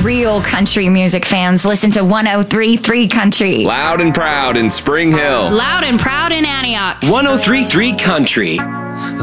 Real country music fans listen to 103.3 Country. Loud and proud in Spring Hill. Loud and proud in Antioch. 103.3 Country.